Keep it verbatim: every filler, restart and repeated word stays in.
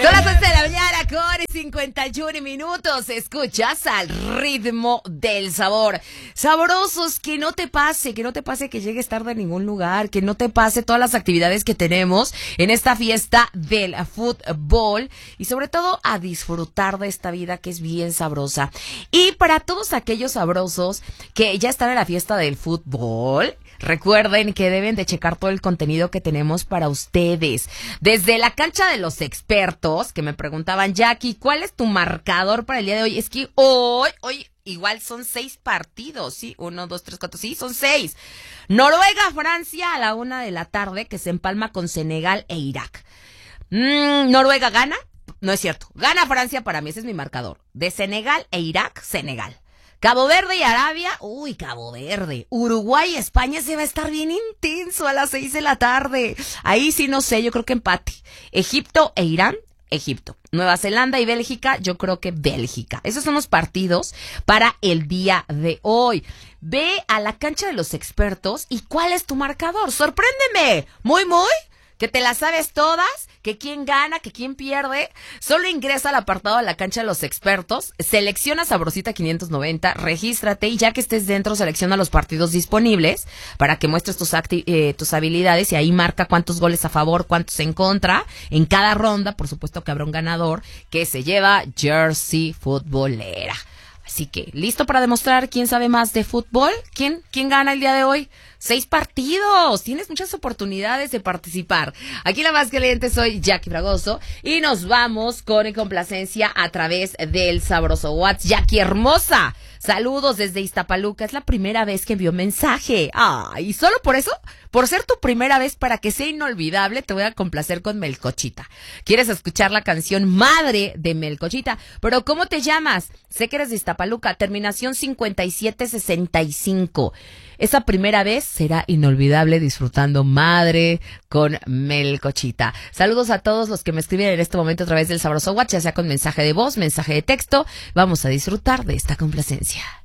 Son las once de la mañana con cincuenta y uno minutos. Escuchas al ritmo del sabor. Sabrosos, que no te pase, que no te pase que llegues tarde a ningún lugar, que no te pase todas las actividades que tenemos en esta fiesta del fútbol y sobre todo a disfrutar de esta vida que es bien sabrosa. Y para todos aquellos sabrosos que ya están en la fiesta del fútbol, recuerden que deben de checar todo el contenido que tenemos para ustedes. Desde la cancha de los expertos, que me preguntaban, Jackie, ¿cuál es tu marcador para el día de hoy? Es que hoy, hoy igual son seis partidos, ¿sí? Uno, dos, tres, cuatro, sí, son seis. Noruega, Francia a la una de la tarde, que se empalma con Senegal e Irak. Mm, ¿Noruega gana? No es cierto. Gana Francia para mí, ese es mi marcador. De Senegal e Irak, Senegal. Cabo Verde y Arabia, uy, Cabo Verde. Uruguay y España se va a estar bien intenso a las seis de la tarde. Ahí sí no sé, yo creo que empate. Egipto e Irán, Egipto. Nueva Zelanda y Bélgica, yo creo que Bélgica. Esos son los partidos para el día de hoy. Ve a la cancha de los expertos y ¿cuál es tu marcador? ¡Sorpréndeme! Muy, muy... que te las sabes todas, que quién gana, que quién pierde. Solo ingresa al apartado de la cancha de los expertos, selecciona Sabrosita quinientos noventa, regístrate y ya que estés dentro, selecciona los partidos disponibles para que muestres tus, acti- eh, tus habilidades y ahí marca cuántos goles a favor, cuántos en contra. En cada ronda, por supuesto que habrá un ganador que se lleva jersey futbolera. Así que, ¿listo para demostrar quién sabe más de fútbol? ¿Quién, quién gana el día de hoy? Seis partidos, tienes muchas oportunidades de participar. Aquí la más caliente soy Jackie Fragoso y nos vamos con complacencia a través del sabroso WhatsApp. Jackie hermosa, saludos desde Iztapaluca, es la primera vez que envió mensaje. Ah, y solo por eso, por ser tu primera vez, para que sea inolvidable, te voy a complacer con Melcochita. ¿Quieres escuchar la canción Madre de Melcochita? Pero ¿cómo te llamas? Sé que eres de Iztapaluca, terminación cincuenta y siete sesenta y cinco. Esa primera vez será inolvidable disfrutando Madre con Melcochita. Saludos a todos los que me escriben en este momento a través del sabroso WhatsApp, ya sea con mensaje de voz, mensaje de texto. Vamos a disfrutar de esta complacencia.